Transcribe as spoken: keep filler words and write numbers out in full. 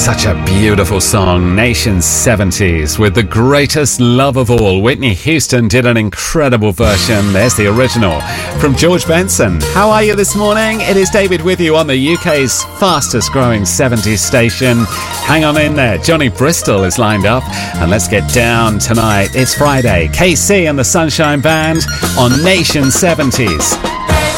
Such a beautiful song, Nation seventies, with the greatest love of all. Whitney Houston did an incredible version. There's the original from George Benson. How are you this morning? It is David with you on the U K's fastest growing seventies station. Hang on in there. Johnny Bristol is lined up, and let's get down tonight. It's Friday. K C and the Sunshine Band on Nation seventies.